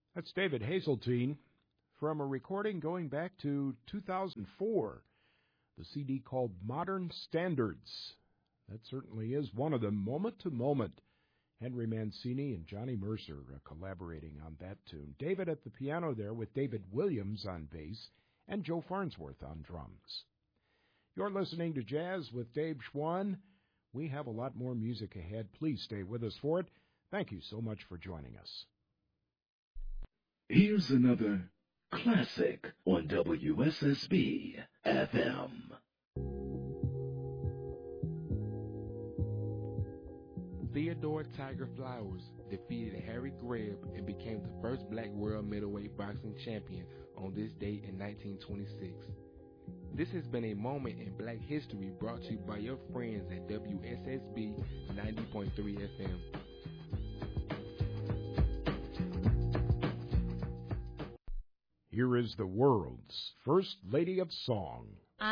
That's David Hazeltine from a recording going back to 2004, the CD called Modern Standards. That certainly is one of them, moment to moment. Henry Mancini and Johnny Mercer collaborating on that tune. David at the piano there with David Williams on bass and Joe Farnsworth on drums. You're listening to Jazz with Dave Schwann. We have a lot more music ahead. Please stay with us for it. Thank you so much for joining us. Here's another classic on WSSB FM. Theodore Tiger Flowers defeated Harry Greb and became the first black world middleweight boxing champion on this date in 1926. This has been a moment in black history brought to you by your friends at WSSB 90.3 FM. Here is the world's first lady of song.